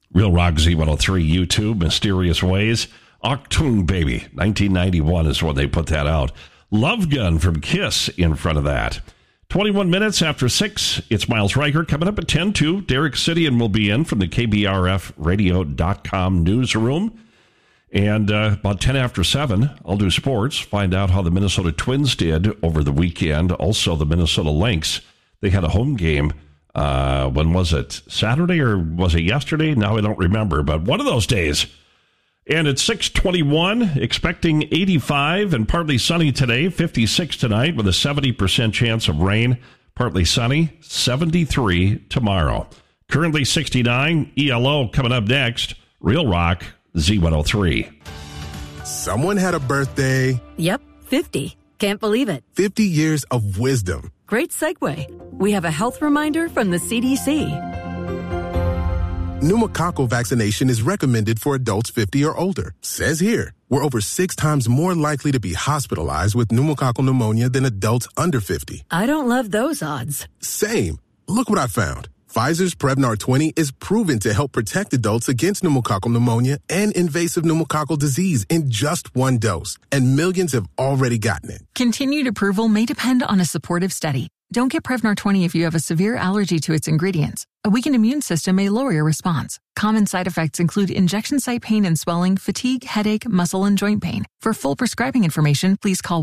Real Rock Z103, YouTube, Mysterious Ways. Achtung Baby, 1991 is when they put that out. Love Gun from Kiss in front of that. 21 minutes after 6, it's Miles Riker. Coming up at 10-2, Derek Sidian will be in from the KBRFradio.com newsroom. And about 10 after 7, I'll do sports, find out how the Minnesota Twins did over the weekend. Also, the Minnesota Lynx. They had a home game. When was it? Saturday or was it yesterday? Now I don't remember, but one of those days. And it's 6:21, expecting 85 and partly sunny today, 56 tonight with a 70% chance of rain. Partly sunny, 73 tomorrow. Currently 69, ELO coming up next. Real Rock Z103. Someone had a birthday. Yep, 50. Can't believe it. 50 years of wisdom. Great segue. We have a health reminder from the CDC. Pneumococcal vaccination is recommended for adults 50 or older. Says here, we're over 6 times more likely to be hospitalized with pneumococcal pneumonia than adults under 50. I don't love those odds. Same. Look what I found. Pfizer's Prevnar 20 is proven to help protect adults against pneumococcal pneumonia and invasive pneumococcal disease in just 1 dose. And millions have already gotten it. Continued approval may depend on a supportive study. Don't get Prevnar 20 if you have a severe allergy to its ingredients. A weakened immune system may lower your response. Common side effects include injection site pain and swelling, fatigue, headache, muscle, and joint pain. For full prescribing information, please call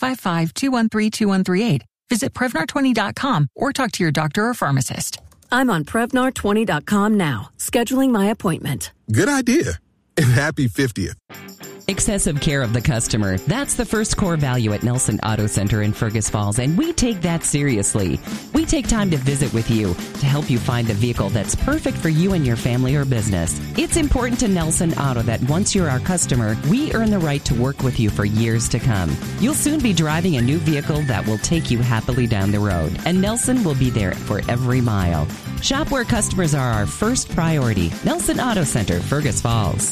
1-855-213-2138. Visit Prevnar20.com or talk to your doctor or pharmacist. I'm on Prevnar20.com now, scheduling my appointment. Good idea. And happy 50th. Excessive care of the customer. That's the first core value at Nelson Auto Center in Fergus Falls, and we take that seriously. We take time to visit with you to help you find the vehicle that's perfect for you and your family or business. It's important to Nelson Auto that once you're our customer, we earn the right to work with you for years to come. You'll soon be driving a new vehicle that will take you happily down the road, and Nelson will be there for every mile. Shop where customers are our first priority. Nelson Auto Center, Fergus Falls.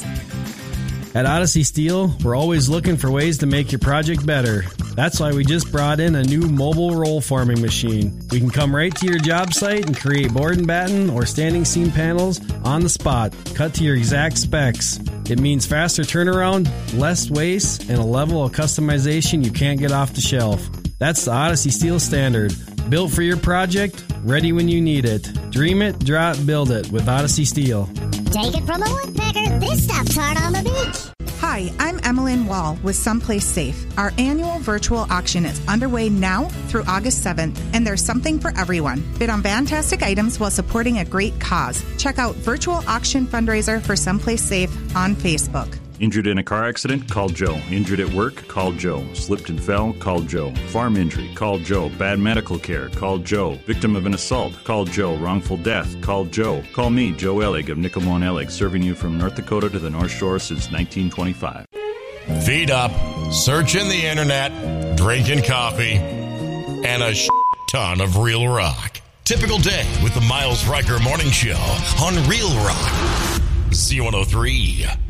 At Odyssey Steel, we're always looking for ways to make your project better. That's why we just brought in a new mobile roll forming machine. We can come right to your job site and create board and batten or standing seam panels on the spot, cut to your exact specs. It means faster turnaround, less waste, and a level of customization you can't get off the shelf. That's the Odyssey Steel standard. Built for your project, ready when you need it. Dream it, draw it, build it with Odyssey Steel. Take it from a woodpecker, this stuff's hard on the beach. Hi, I'm Emmeline Wall with Someplace Safe. Our annual virtual auction is underway now through August 7th, and there's something for everyone. Bid on fantastic items while supporting a great cause. Check out Virtual Auction Fundraiser for Someplace Safe on Facebook. Injured in a car accident? Call Joe. Injured at work? Call Joe. Slipped and fell? Call Joe. Farm injury? Call Joe. Bad medical care? Call Joe. Victim of an assault? Call Joe. Wrongful death? Call Joe. Call me, Joe Ellig of Nickelmone Ellig, serving you from North Dakota to the North Shore since 1925. Feet up, searching the internet, drinking coffee, and a ton of Real Rock. Typical day with the Miles Riker Morning Show on Real Rock. Z103.